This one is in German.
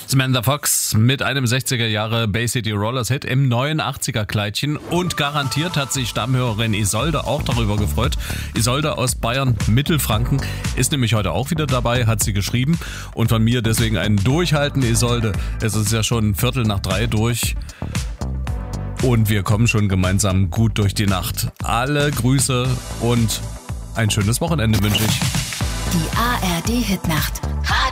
Samantha Fox mit einem 60er Jahre Bay City Rollers Hit im neuen 80er Kleidchen und garantiert hat sich Stammhörerin Isolde auch darüber gefreut. Isolde aus Bayern, Mittelfranken, ist nämlich heute auch wieder dabei, hat sie geschrieben und von mir deswegen ein Durchhalten, Isolde. Es ist ja schon 2:45 durch. Und wir kommen schon gemeinsam gut durch die Nacht. Alle Grüße und ein schönes Wochenende wünsche ich. Die ARD Hitnacht.